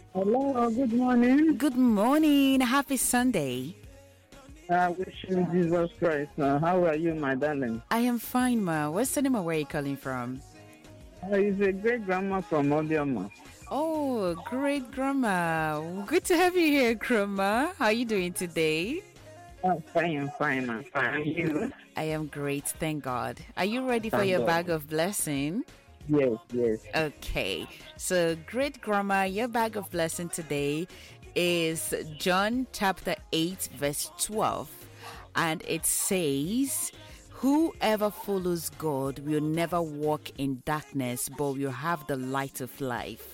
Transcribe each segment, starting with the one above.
Hello, good morning. Good morning. Happy Sunday. I wish you Jesus Christ. How are you, my darling? I am fine, ma. What's the name of where you calling from? It's a great grandma from Odioma. Oh, great grandma. Good to have you here, grandma. How are you doing today? Fine, I'm fine. You? I am great, thank God. Are you ready for Thank your God. bag of blessing? Yes, yes. Okay. So, great grandma, your bag of blessing today is John chapter 8 verse 12. And it says, whoever follows God will never walk in darkness, but will have the light of life.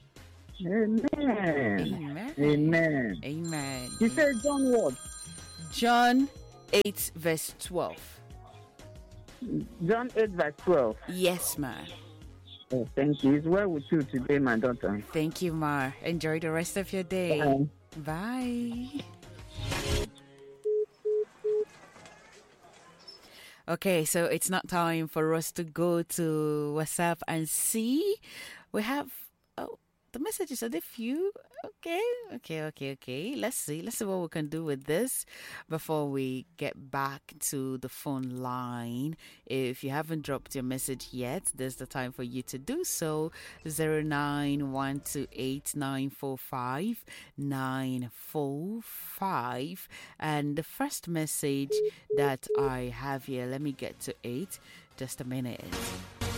Amen. Amen. Amen. Amen. He said, John what? John 8 verse 12. John 8, verse 12. Yes, ma. Oh, thank you. It's well with you today, my daughter. Thank you, ma. Enjoy the rest of your day. Bye. Bye. Okay, so it's not time for us to go to WhatsApp and see. We have the messages are the few. Okay. Let's see. Let's see what we can do with this before we get back to the phone line. If you haven't dropped your message yet, there's the time for you to do so. 09128945945. And the first message that I have here, let me get to it. Just a minute.